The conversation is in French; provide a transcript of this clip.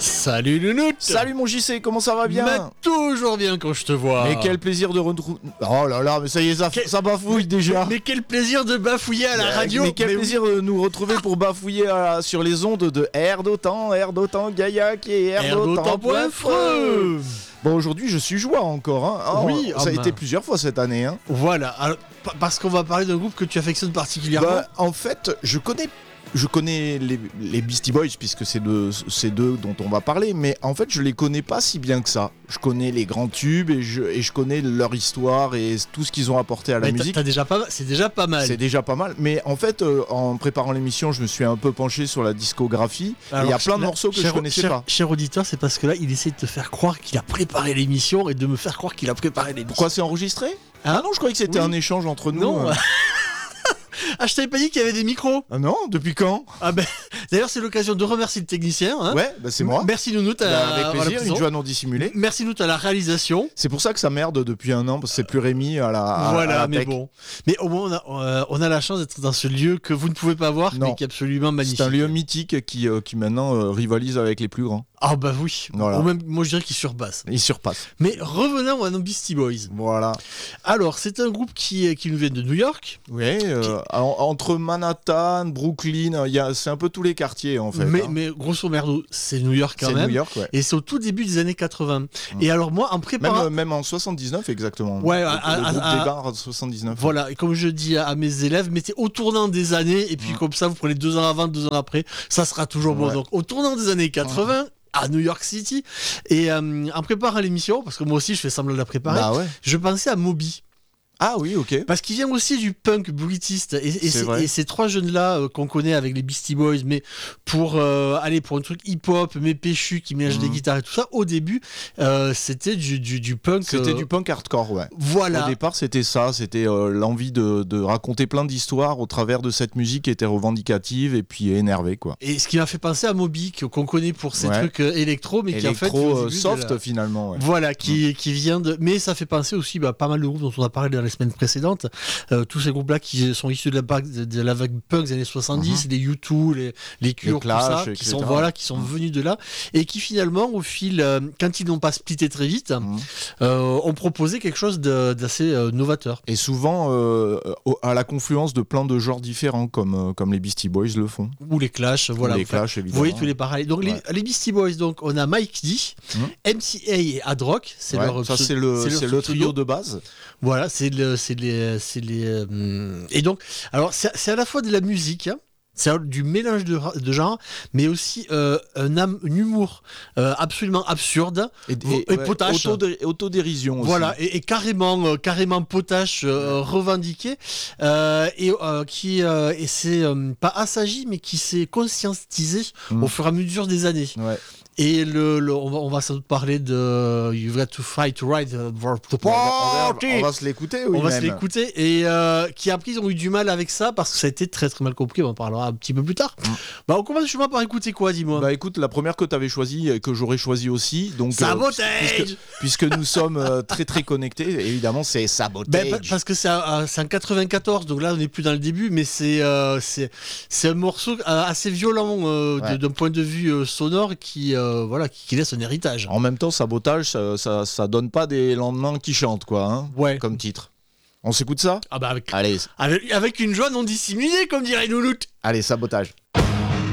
Salut Nounoute. Salut mon JC, comment ça va bien? Mais toujours bien quand je te vois. Mais quel plaisir de retrouver... Oh là là, mais ça y est, ça bafouille déjà. Mais quel plaisir de bafouiller à la radio. Mais quel plaisir de nous retrouver pour bafouiller sur les ondes de Air d'Otan, Gaillac et Air d'Otan.freux. Bon, aujourd'hui je suis joie encore, hein. Oh, oui, ça a été plusieurs fois cette année, hein. Voilà, alors, parce qu'on va parler d'un groupe que tu affectionnes particulièrement. En fait, je connais les Beastie Boys puisque c'est d'eux dont on va parler, mais en fait je les connais pas si bien que ça. Je connais les grands tubes et je connais leur histoire et tout ce qu'ils ont apporté à la musique. C'est déjà pas mal. C'est déjà pas mal, mais en fait en préparant l'émission je me suis un peu penché sur la discographie. Il y a plein de morceaux que je connaissais pas. Cher auditeur, c'est parce que là il essaie de te faire croire qu'il a préparé l'émission et de me faire croire qu'il a préparé l'émission. Pourquoi c'est enregistré? Ah non, je croyais que c'était un échange entre nous. Non. Ah, je t'avais pas dit qu'il y avait des micros. Ah non, depuis quand? Ah ben, d'ailleurs c'est l'occasion de remercier le technicien. Hein. Ouais, bah c'est moi. Merci Nounoute avec plaisir, une joie non dissimulée. Merci Nounoute à la réalisation. C'est pour ça que ça merde depuis un an, parce que c'est plus Rémi à la voilà, à la mais tech. bon. Mais au moins on a la chance d'être dans ce lieu que vous ne pouvez pas voir, mais qui est absolument magnifique. C'est un lieu mythique qui maintenant rivalise avec les plus grands. Ah bah oui, voilà. Ou même, moi je dirais qu'il surpasse. Il surpasse. Mais revenons à nos Beastie Boys. Voilà. Alors, c'est un groupe qui nous vient de New York. Oui, entre Manhattan, Brooklyn, c'est un peu tous les quartiers en fait. Mais grosso merdo, c'est New York quand même. C'est New York, ouais. Et c'est au tout début des années 80. Et alors moi, en préparant... Même en 79 exactement. Ouais, le groupe des bars de 79. Voilà, et comme je dis à mes élèves, mettez au tournant des années, et puis comme ça, vous prenez 2 ans avant, 2 ans après, ça sera toujours bon. Donc au tournant des années 80... à New York City, et en préparant l'émission, parce que moi aussi je fais semblant de la préparer, je pensais à Moby. Ah oui, ok. Parce qu'il vient aussi du punk bruitiste, et ces trois jeunes-là qu'on connaît avec les Beastie Boys, mais pour aller pour un truc hip-hop, mais péchu, qui mélange des guitares et tout ça, au début, c'était du punk... C'était du punk hardcore, ouais. Voilà. Au départ, c'était ça, c'était l'envie de raconter plein d'histoires au travers de cette musique qui était revendicative et puis énervée, quoi. Et ce qui m'a fait penser à Moby, qu'on connaît pour ces trucs électro, mais qui en fait... soft, finalement. Ouais. Voilà, qui vient de... Mais ça fait penser aussi pas mal de groupes dont on a parlé dans les semaines précédentes, tous ces groupes-là qui sont issus de la vague punk des années 70, les U2, les Cure, tout ça, qui sont venus de là, et qui finalement, au fil, quand ils n'ont pas splitté très vite, ont proposé quelque chose d'assez novateur. Et souvent, à la confluence de plein de genres différents, comme les Beastie Boys le font. Ou les Clash, voilà. Les Clash, évidemment. Vous voyez tous les parallèles. Donc les Beastie Boys, donc on a Mike D, MCA et Ad Rock, c'est le trio de base. Voilà, et donc, alors c'est à la fois de la musique, hein, c'est du mélange de genres, mais aussi un humour absolument absurde et potache. Autodérision aussi. Voilà, et carrément potache, revendiqué, et c'est pas assagi, mais qui s'est conscientisé au fur et à mesure des années. Ouais. Et on va sans doute parler de You've Got to Fight Right for the Party. On va se l'écouter, oui. On va se l'écouter, et qui après ils ont eu du mal avec ça parce que ça a été très très mal compris. On en parlera un petit peu plus tard. Bah on commence justement par écouter quoi, dis-moi. Bah écoute, la première que tu avais choisie et que j'aurais choisi aussi, donc Sabotage. Puisque nous sommes très très connectés, évidemment c'est Sabotage. Parce que c'est en 94, donc là on n'est plus dans le début, mais c'est un morceau assez violent d'un point de vue sonore qui laisse un héritage. En même temps, Sabotage, ça donne pas des lendemains qui chantent, quoi, hein, comme titre. On s'écoute ça? Ah bah avec une joie non dissimulée, comme dirait Nounoute. Allez, Sabotage.